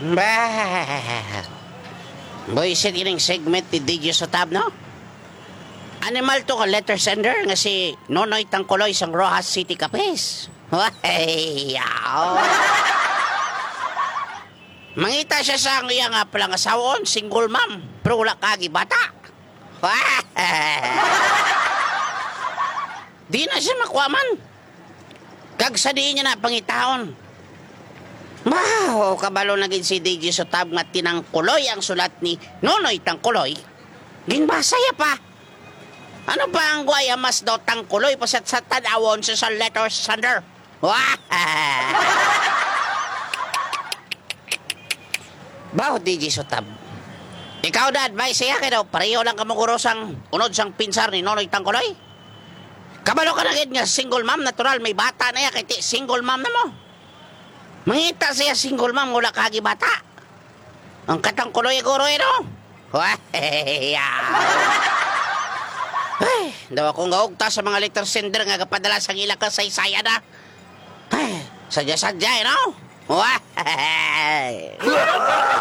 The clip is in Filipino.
Bah! Boyset ining segment ni DJ Sotab, no? Animal to ka letter sender nga si Nonoy Tangkuloy sang Rojas City Capes. Hey, yaw! Mangita siya sa iya nga palang asawon, single mom, pero wala kagi bata. Di na siya makuaman. Kagsadiin niya na pangitaon. Wow, kabalo na gid si DJ Sotab nga tinangkuloy ang sulat ni Nonoy Tangkuloy. Ginbasaya pa. Ano pa ang guaya mas daw tangkuloy pa sa tanawon sa letter sender? Bao, DJ Sotab. Ikaw na advice siya kayo, pareho lang kamuguro sang unod sang pinsar ni Nonoy Tangkuloy. Kabalo ka na gid nga single mom, natural, may bata na ya, kaya single mom na mo. Mangita siya single mom, wala kagi bata. Ang katangkuloy guro no? Ay, daw akong gaugta sa mga letter sender nga kapadala sa ilang kasaysaya na. Ay, sadya-sadya, no?